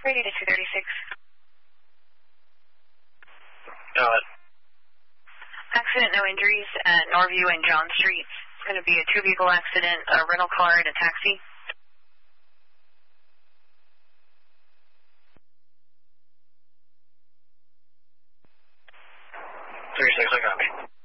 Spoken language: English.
Ready to 236. Go ahead. Accident, no injuries at Norview and John Street. It's going to be a two-vehicle accident, a rental car and a taxi. 36, I copy.